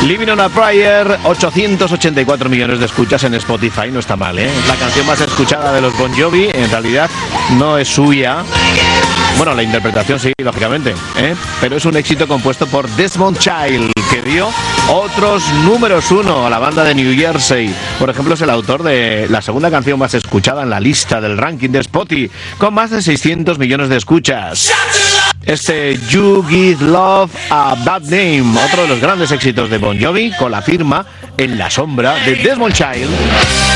Living on a Prayer, 884 millones de escuchas en Spotify, no está mal, ¿eh? La canción más escuchada de los Bon Jovi, en realidad no es suya. Bueno, la interpretación sí, lógicamente, ¿eh? Pero es un éxito compuesto por Desmond Child, que dio otros números 1 a la banda de New Jersey. Por ejemplo, es el autor de la segunda canción más escuchada en la lista del ranking de Spotify, con más de 600 millones de escuchas. Este You Give Love a Bad Name, otro de los grandes éxitos de Bon Jovi, con la firma En la sombra de Desmond Child.